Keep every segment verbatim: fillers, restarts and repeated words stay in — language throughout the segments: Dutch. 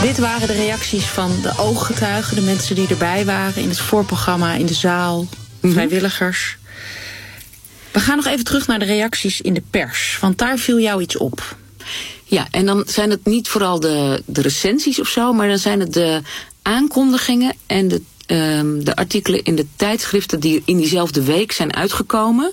Dit waren de reacties van de ooggetuigen, de mensen die erbij waren in het voorprogramma, in de zaal, mm-hmm. vrijwilligers. We gaan nog even terug naar de reacties in de pers, want daar viel jou iets op. Ja, en dan zijn het niet vooral de, de recensies of zo, maar dan zijn het de aankondigingen en de, um, de artikelen in de tijdschriften die in diezelfde week zijn uitgekomen.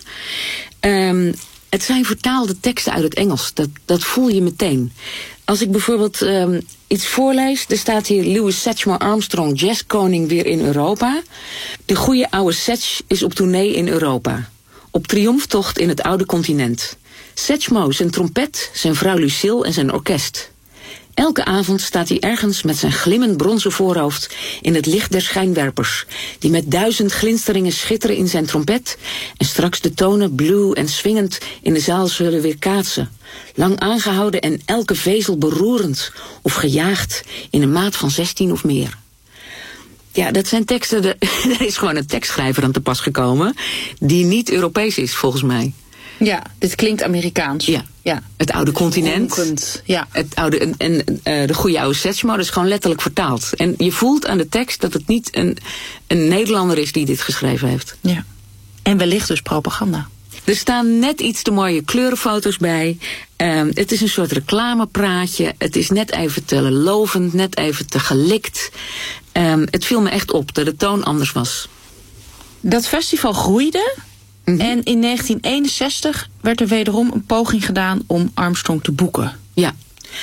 Um, het zijn vertaalde teksten uit het Engels, dat, dat voel je meteen. Als ik bijvoorbeeld um, iets voorlees, er staat hier Louis Satchmo Armstrong, jazzkoning weer in Europa. De goede oude Satch is op tournee in Europa. Op triomftocht in het oude continent. Satchmo, zijn trompet, zijn vrouw Lucille en zijn orkest. Elke avond staat hij ergens met zijn glimmend bronzen voorhoofd in het licht der schijnwerpers, die met duizend glinsteringen schitteren in zijn trompet en straks de tonen blue en swingend in de zaal zullen weer kaatsen. Lang aangehouden en elke vezel beroerend of gejaagd in een maat van zestien of meer. Ja, dat zijn teksten, de, er is gewoon een tekstschrijver aan te pas gekomen die niet Europees is volgens mij. Ja, dit klinkt Amerikaans. Ja, ja. Het oude continent. Ronkend, ja. Het oude, en, en uh, de goede oude Satchmo, dat is gewoon letterlijk vertaald. En je voelt aan de tekst dat het niet een, een Nederlander is die dit geschreven heeft. Ja. En wellicht dus propaganda. Er staan net iets te mooie kleurenfoto's bij. Um, het is een soort reclamepraatje. Het is net even te lovend, net even te gelikt. Um, het viel me echt op dat de toon anders was. Dat festival groeide. Mm-hmm. En in negentien eenenzestig werd er wederom een poging gedaan om Armstrong te boeken. Ja.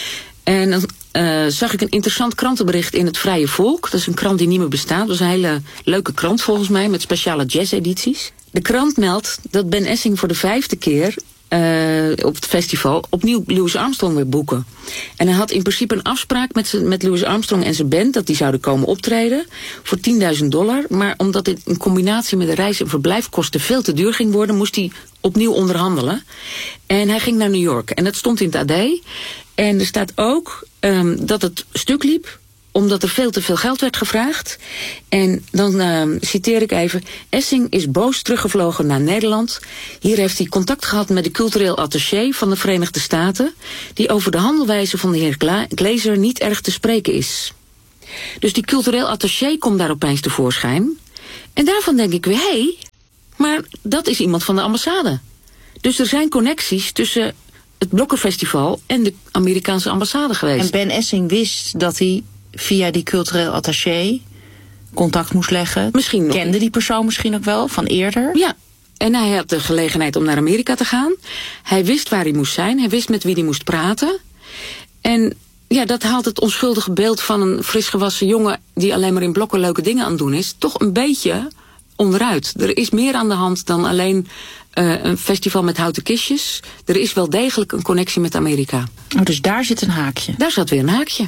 En dan uh, zag ik een interessant krantenbericht in het Vrije Volk. Dat is een krant die niet meer bestaat. Dat was een hele leuke krant volgens mij, met speciale jazz-edities. De krant meldt dat Ben Essing voor de vijfde keer uh, op het festival opnieuw Louis Armstrong weer boeken. En hij had in principe een afspraak met, met Louis Armstrong en zijn band dat die zouden komen optreden voor tienduizend dollar. Maar omdat dit in combinatie met de reis- en verblijfkosten veel te duur ging worden, moest hij opnieuw onderhandelen. En hij ging naar New York. En dat stond in het A D. En er staat ook um, dat het stuk liep omdat er veel te veel geld werd gevraagd. En dan uh, citeer ik even. Essing is boos teruggevlogen naar Nederland. Hier heeft hij contact gehad met de cultureel attaché van de Verenigde Staten, die over de handelwijze van de heer Glazer niet erg te spreken is. Dus die cultureel attaché komt daar opeens tevoorschijn. En daarvan denk ik weer, hé, hey, maar dat is iemand van de ambassade. Dus er zijn connecties tussen het Blokkerfestival en de Amerikaanse ambassade geweest. En Ben Essing wist dat hij via die cultureel attaché contact moest leggen. Misschien nog. Kende die persoon misschien ook wel van eerder? Ja, en hij had de gelegenheid om naar Amerika te gaan. Hij wist waar hij moest zijn. Hij wist met wie hij moest praten. En ja, dat haalt het onschuldige beeld van een frisgewassen jongen die alleen maar in Blokken leuke dingen aan het doen is, toch een beetje onderuit. Er is meer aan de hand dan alleen uh, een festival met houten kistjes. Er is wel degelijk een connectie met Amerika. Oh, dus daar zit een haakje. Daar zat weer een haakje.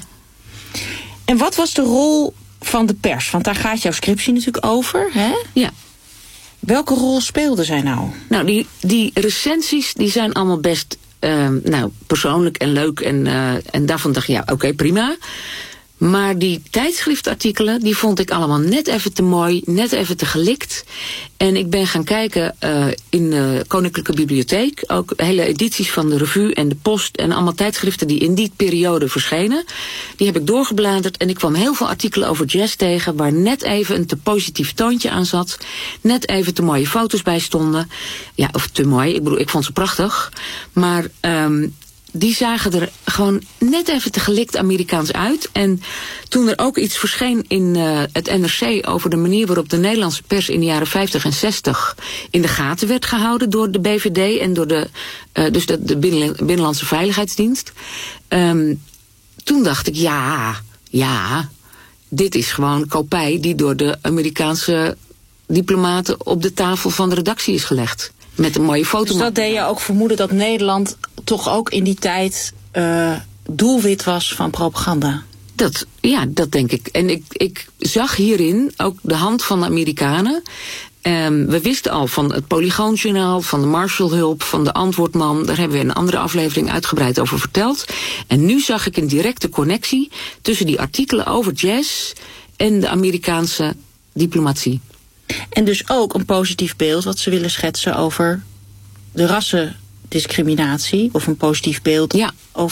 En wat was de rol van de pers? Want daar gaat jouw scriptie natuurlijk over, hè? Ja. Welke rol speelde zij nou? Nou, die, die recensies die zijn allemaal best uh, nou, persoonlijk en leuk. En, uh, en daarvan dacht ik, ja, oké, okay, prima. Maar die tijdschriftartikelen, die vond ik allemaal net even te mooi, net even te gelikt. En ik ben gaan kijken uh, in de Koninklijke Bibliotheek. Ook hele edities van de Revue en de Post en allemaal tijdschriften die in die periode verschenen. Die heb ik doorgebladerd en ik kwam heel veel artikelen over jazz tegen waar net even een te positief toontje aan zat. Net even te mooie foto's bij stonden. Ja, of te mooi, ik bedoel, ik vond ze prachtig. Maar Um, die zagen er gewoon net even te gelikt Amerikaans uit. En toen er ook iets verscheen in uh, het N R C over de manier waarop de Nederlandse pers in de jaren vijftig en zestig in de gaten werd gehouden door de B V D en door de, uh, dus de, de Binnenlandse Veiligheidsdienst. Um, toen dacht ik, ja, ja, dit is gewoon kopij die door de Amerikaanse diplomaten op de tafel van de redactie is gelegd. Met een mooie foto. Dus dat deed je ook vermoeden dat Nederland toch ook in die tijd uh, doelwit was van propaganda? Dat, ja, dat denk ik. En ik, ik zag hierin ook de hand van de Amerikanen. Um, we wisten al van het Polygoonjournaal, van de Marshallhulp, van de Antwoordman. Daar hebben we in een andere aflevering uitgebreid over verteld. En nu zag ik een directe connectie tussen die artikelen over jazz en de Amerikaanse diplomatie. En dus ook een positief beeld wat ze willen schetsen over de rassendiscriminatie. Of een positief beeld ja. over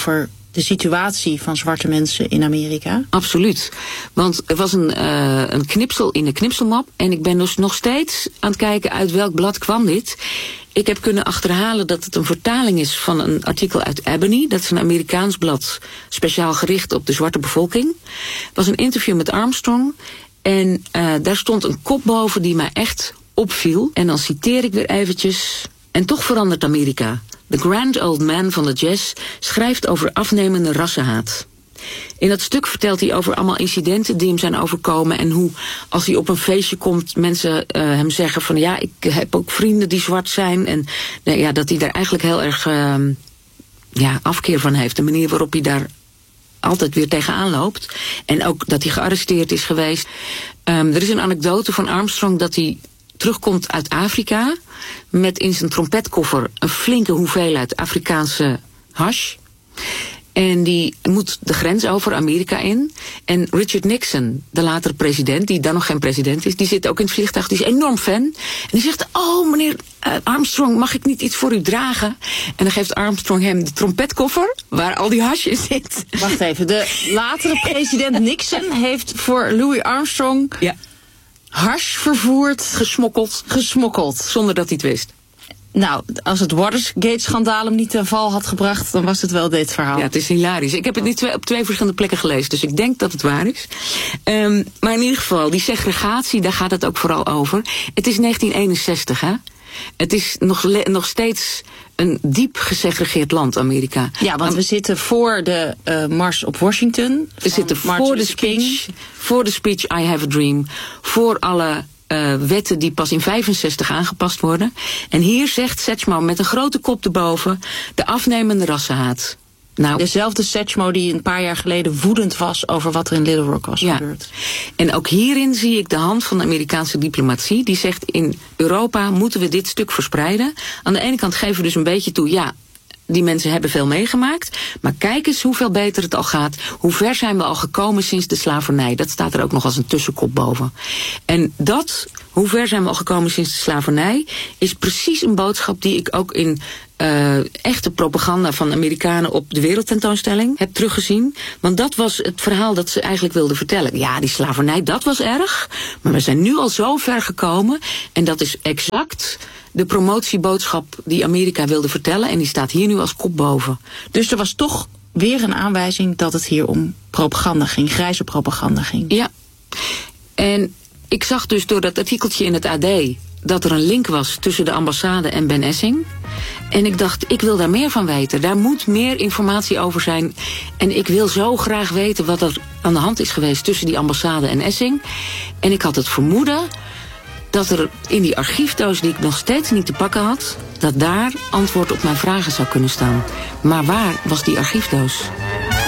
de situatie van zwarte mensen in Amerika? Absoluut. Want er was een, uh, een knipsel in de knipselmap. En ik ben dus nog steeds aan het kijken uit welk blad kwam dit. Ik heb kunnen achterhalen dat het een vertaling is van een artikel uit Ebony. Dat is een Amerikaans blad, speciaal gericht op de zwarte bevolking. Het was een interview met Armstrong. En uh, daar stond een kop boven die mij echt opviel. En dan citeer ik weer eventjes. En toch verandert Amerika. The Grand Old Man van de jazz schrijft over afnemende rassenhaat. In dat stuk vertelt hij over allemaal incidenten die hem zijn overkomen. En hoe, als hij op een feestje komt, mensen uh, hem zeggen van... ja, ik heb ook vrienden die zwart zijn. En nou ja, dat hij daar eigenlijk heel erg uh, ja, afkeer van heeft. De manier waarop hij daar altijd weer tegenaan loopt. En ook dat hij gearresteerd is geweest. Um, er is een anekdote van Armstrong dat hij terugkomt uit Afrika met in zijn trompetkoffer een flinke hoeveelheid Afrikaanse hash. En die moet de grens over Amerika in. En Richard Nixon, de latere president, die dan nog geen president is, die zit ook in het vliegtuig, die is enorm fan. En die zegt, oh meneer uh, Armstrong, mag ik niet iets voor u dragen? En dan geeft Armstrong hem de trompetkoffer, waar al die hash in zit. Wacht even, de latere president Nixon heeft voor Louis Armstrong... Ja. Hash vervoerd, gesmokkeld, gesmokkeld, zonder dat hij het wist. Nou, als het Watergate-schandaal hem niet ten val had gebracht, dan was het wel dit verhaal. Ja, het is hilarisch. Ik heb het niet twee, op twee verschillende plekken gelezen, dus ik denk dat het waar is. Um, maar in ieder geval, die segregatie, daar gaat het ook vooral over. Het is negentien eenenzestig, hè? Het is nog, le- nog steeds een diep gesegregeerd land, Amerika. Ja, want we zitten voor de uh, Mars op Washington. We zitten voor de speech, voor de speech I Have a Dream, voor alle uh, wetten die pas in vijfenzestig aangepast worden. En hier zegt Satchmo met een grote kop erboven, de afnemende rassenhaat. Nou, dezelfde Satchmo die een paar jaar geleden woedend was over wat er in Little Rock was ja. gebeurd. En ook hierin zie ik de hand van de Amerikaanse diplomatie. Die zegt, in Europa moeten we dit stuk verspreiden. Aan de ene kant geven we dus een beetje toe, ja, die mensen hebben veel meegemaakt. Maar kijk eens hoeveel beter het al gaat. Hoe ver zijn we al gekomen sinds de slavernij? Dat staat er ook nog als een tussenkop boven. En dat, hoe ver zijn we al gekomen sinds de slavernij, is precies een boodschap die ik ook in Uh, echte propaganda van Amerikanen op de wereldtentoonstelling heb teruggezien. Want dat was het verhaal dat ze eigenlijk wilden vertellen. Ja, die slavernij, dat was erg. Maar we zijn nu al zo ver gekomen. En dat is exact de promotieboodschap die Amerika wilde vertellen. En die staat hier nu als kop boven. Dus er was toch weer een aanwijzing dat het hier om propaganda ging. Grijze propaganda ging. Ja. En ik zag dus door dat artikeltje in het A D dat er een link was tussen de ambassade en Ben Essing. En ik dacht, ik wil daar meer van weten. Daar moet meer informatie over zijn. En ik wil zo graag weten wat er aan de hand is geweest tussen die ambassade en Essing. En ik had het vermoeden dat er in die archiefdoos die ik nog steeds niet te pakken had, dat daar antwoord op mijn vragen zou kunnen staan. Maar waar was die archiefdoos?